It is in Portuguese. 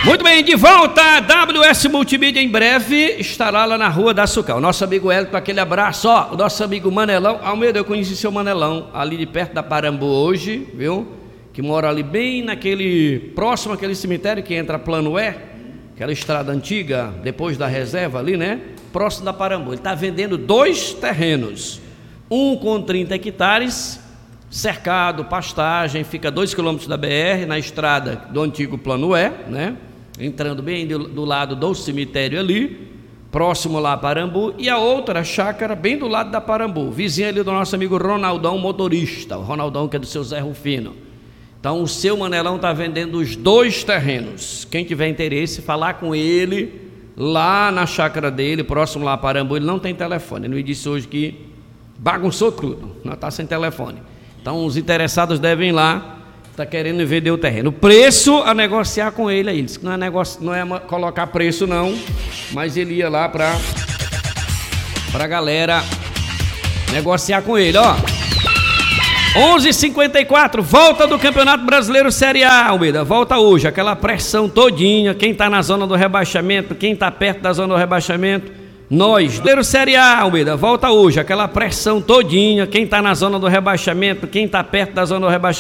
Muito bem, de volta, a WS Multimídia em breve estará lá na Rua da Açucar. O nosso amigo Hélio, aquele abraço, ó, o nosso amigo Manelão. Almeida, eu conheci seu Manelão, ali de perto da Parambu hoje, viu? Que mora ali bem próximo àquele cemitério que entra Plano E, aquela estrada antiga, depois da reserva ali, né? Próximo da Parambu. Ele está vendendo 2 terrenos, um com 30 hectares, cercado, pastagem, fica 2 quilômetros da BR, na estrada do antigo Plano E, né? Entrando bem do lado do cemitério ali, próximo lá a Parambu, e a outra chácara bem do lado da Parambu, vizinha ali do nosso amigo Ronaldão, motorista, o Ronaldão que é do seu Zé Rufino. Então o seu Manelão está vendendo os 2 terrenos. Quem tiver interesse, falar com ele lá na chácara dele, próximo lá a Parambu. Ele não tem telefone, ele me disse hoje que bagunçou tudo, não está sem telefone. Então os interessados devem ir lá, está querendo vender o terreno. O preço a negociar com ele aí. Ele disse que não é colocar preço não, mas ele ia lá para a galera negociar com ele, ó. 11h54, volta do Campeonato Brasileiro Série A, Almeida, volta hoje, aquela pressão todinha, quem está na zona do rebaixamento, quem está perto da zona do rebaixamento, nós, Brasileiro Série A, Almeida, volta hoje, aquela pressão todinha, quem está na zona do rebaixamento, quem está perto da zona do rebaixamento.